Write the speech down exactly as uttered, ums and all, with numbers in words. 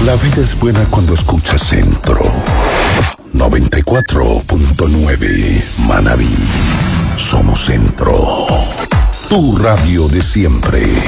La vida es buena cuando escuchas Centro. noventa y cuatro punto nueve Manabí. Somos Centro. Tu radio de siempre.